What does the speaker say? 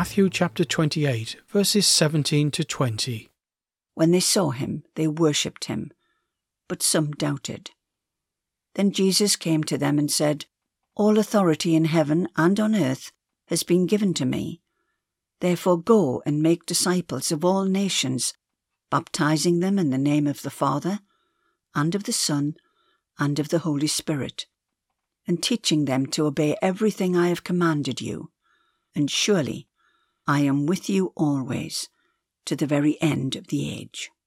Matthew chapter 28, verses 17 to 20. When they saw him, they worshipped him, but some doubted. Then Jesus came to them and said, "All authority in heaven and on earth has been given to me. Therefore go and make disciples of all nations, baptizing them in the name of the Father, and of the Son, and of the Holy Spirit, and teaching them to obey everything I have commanded you. And surely I am with you always, to the very end of the age."